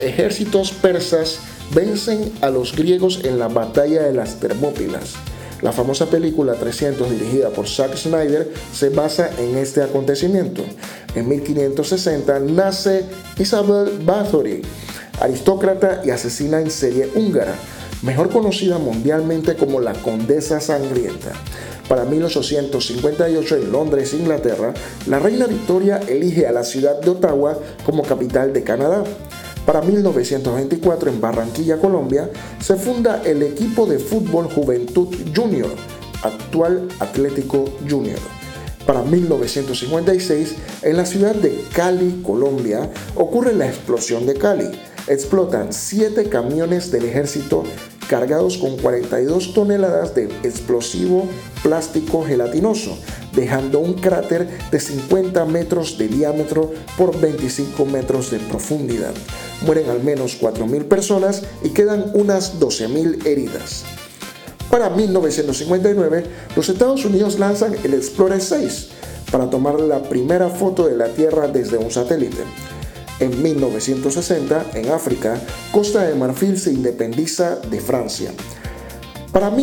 Ejércitos persas vencen a los griegos en la batalla de las Termópilas. La famosa película 300, dirigida por Zack Snyder, se basa en este acontecimiento. En 1560 nace Isabel Bathory, aristócrata y asesina en serie húngara, mejor conocida mundialmente como la Condesa Sangrienta. Para 1858, en Londres, Inglaterra, la reina Victoria elige a la ciudad de Ottawa como capital de Canadá. Para 1924, en Barranquilla, Colombia, se funda el equipo de fútbol Juventud Junior, actual Atlético Junior. Para 1956, en la ciudad de Cali, Colombia, ocurre la explosión de Cali. Explotan 7 camiones del ejército cargados con 42 toneladas de explosivo plástico gelatinoso, dejando un cráter de 50 metros de diámetro por 25 metros de profundidad. Mueren al menos 4.000 personas y quedan unas 12.000 heridas. Para 1959, los Estados Unidos lanzan el Explorer 6 para tomar la primera foto de la Tierra desde un satélite. En 1960, en África, Costa de Marfil se independiza de Francia. Para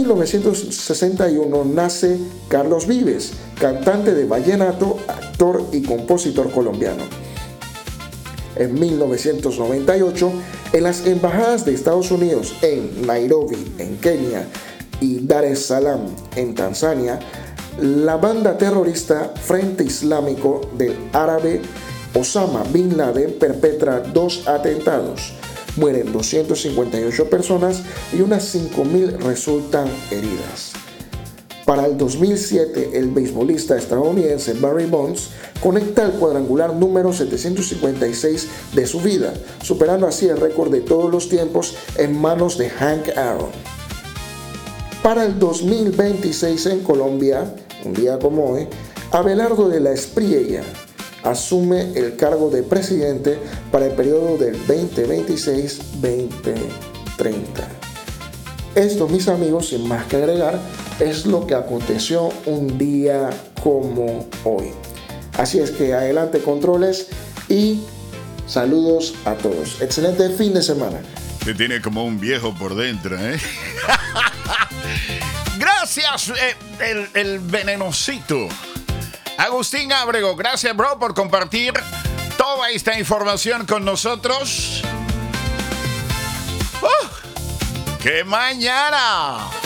1961 nace Carlos Vives, cantante de vallenato, actor y compositor colombiano. En 1998, en las embajadas de Estados Unidos en Nairobi, en Kenia, y Dar es Salaam, en Tanzania, la banda terrorista Frente Islámico del árabe Osama Bin Laden perpetra 2 atentados. Mueren 258 personas y unas 5.000 resultan heridas. Para el 2007, el beisbolista estadounidense Barry Bonds conecta el cuadrangular número 756 de su vida, superando así el récord de todos los tiempos en manos de Hank Aaron. Para el 2026 en Colombia, un día como hoy, Abelardo de la Espriella asume el cargo de presidente para el periodo del 2026-2030. Esto, mis amigos, sin más que agregar, es lo que aconteció un día como hoy. Así es que adelante, controles, y saludos a todos. Excelente fin de semana. Te tiene como un viejo por dentro, ¿eh? Gracias, el venenosito. Agustín Ábrego, gracias, bro, por compartir toda esta información con nosotros. ¡Que mañana!